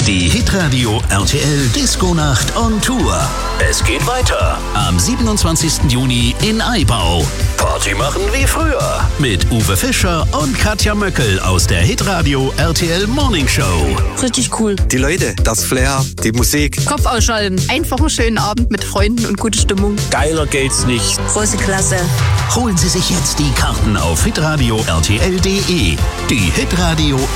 Die Hitradio RTL Disco-Nacht on Tour. Es geht weiter am 27. Juni in Aibau. Party machen wie früher mit Uwe Fischer und Katja Möckel aus der Hitradio RTL Morning Show. Richtig cool. Die Leute, das Flair, die Musik. Kopf ausschalten. Einfach einen schönen Abend mit Freunden und gute Stimmung. Geiler geht's nicht. Große Klasse. Holen Sie sich jetzt die Karten auf hitradio RTL.de. Die Hitradio